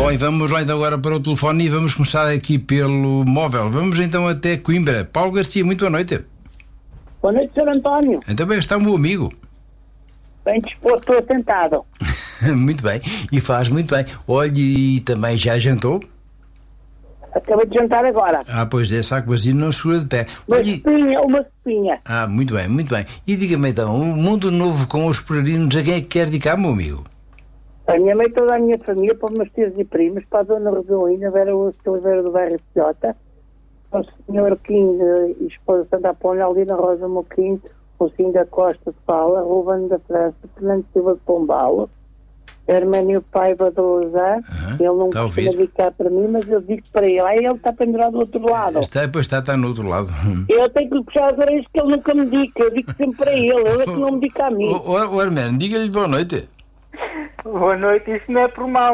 Bom, e vamos lá então agora para o telefone e vamos começar aqui pelo móvel. Vamos então até Coimbra. Paulo Garcia, muito boa noite. Boa noite, Sr. António. Então bem, está o meu amigo. Bem disposto, estou atentado. Muito bem, e faz muito bem. Olhe, e também já jantou? Acabei de jantar agora. Pois é, saco vazio não segura de pé. Olhe... Uma sopinha. Muito bem, muito bem. E diga-me então, um mundo novo com os peregrinos, a quem é que quer dedicar, meu amigo? A minha mãe, toda a minha família, para os meus tios e primos, para a Dona Rosalina, Vera Oliveira do bairro Ciota, para o Sr. Kim e esposa Santa Apolónia, Aldina Rosa Moquim, o Sim da Costa de Paula, Ruben da França, Fernando Silva de Pombalo, Hermênio Paiva do Lousã. Ele não costuma dedicar para mim, mas eu digo para ele. Aí ele está pendurado do outro lado. Está no outro lado. Eu tenho que lhe puxar as orelhas que ele nunca me dica. Eu digo sempre para ele. Ele é que não me dica a mim. O Hermênio, diga-lhe boa noite. Boa noite, isso não é por mal.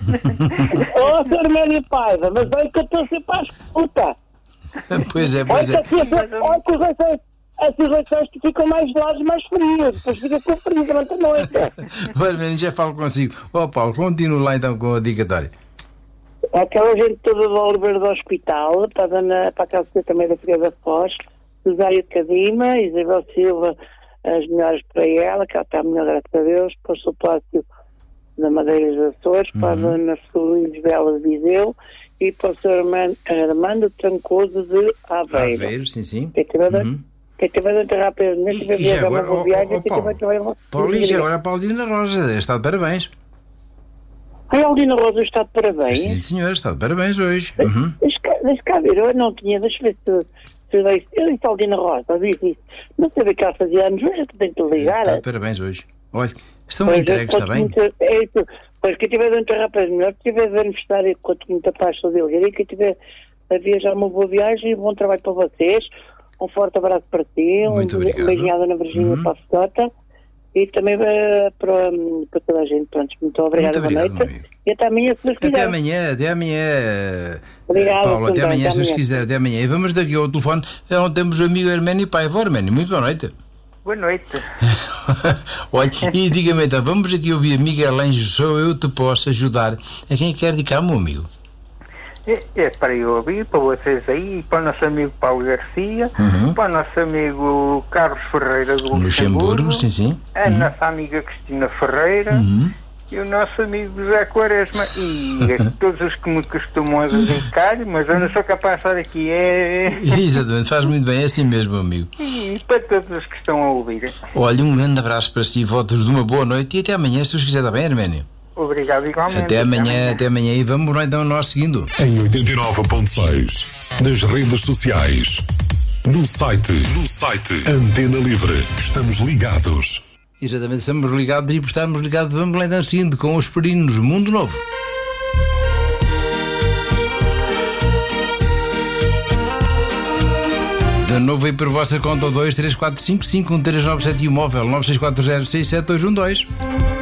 Sr. Hermênio Paiva, mas olha que eu estou sempre à escuta. Pois é. Olha que as eleições que ficam mais geladas, mais frias. Depois fica com frio durante a noite. O Hermênio, já falo consigo. Paulo, continue lá então com a dedicatória. Aquela gente toda do Oliveira do Hospital, para a casa também da Figueira da Foz, Rosário de Cadima, Isabel Silva, as melhores para ela, que ela está melhor, graças a Deus, para o Sulplácio da Madeiras dos Açores, para a Dona Solis Bela de Viseu e para o Sr. Armando Trancoso de Aveiro. Aveiro, sim. Quem tiver de enterrar presidente, tiver de viajar uma boa viagem, Paulo, e agora a Paulina Rosa está de parabéns. A Aldina Rosa está de parabéns? Sim, senhor, está de parabéns hoje. Deixa cá ver, eu não tinha, deixa ver se eu disse a Aldina Rosa, disse isso. Não sabia que ela fazia anos, hoje eu tenho que ligar. Está de parabéns hoje. Olha, estão entregues, está bem? É isso. Pois, quem tiver de enterrar presidente, melhor, quem tiver de aniversário, quanto muita paz, sou dele, e quem tiver a viajar uma boa viagem e bom trabalho para vocês. Um forte abraço para ti, um beijinho à Dona Virgínia para a Fedota e também para toda a gente. Pronto, muito obrigada, boa noite. E até amanhã, se Deus quiser. Até amanhã. Obrigado, Paulo, até amanhã, se Deus quiser, até amanhã. E vamos daqui ao telefone, onde temos o amigo Hermênio Paiva. Hermênio, muito boa noite. Boa noite. Olha, e diga-me então, vamos aqui ouvir Miguel Ângelo, sou eu te posso ajudar. A quem quer dedicar, meu amigo? É para eu ouvir, para vocês aí, para o nosso amigo Paulo Garcia, para o nosso amigo Carlos Ferreira do Luxemburgo, sim. A nossa amiga Cristina Ferreira e o nosso amigo José Quaresma e todos os que me costumam a dedicar, mas eu não sou capaz de estar aqui. Exatamente, faz muito bem, é assim mesmo, meu amigo. E para todos os que estão a ouvir. Olha, um grande abraço para si, votos de uma boa noite e até amanhã, se os quiser, está bem, Hermênio? Obrigado igualmente. Até amanhã e vamos lá então nós seguindo. Em 89.6, nas redes sociais, no site Antena Livre, estamos ligados. Exatamente, estamos ligados e por estarmos ligados vamos lá então seguindo com os peregrinos Mundo Novo. De novo aí por vossa conta 234551397 e o móvel 964067212.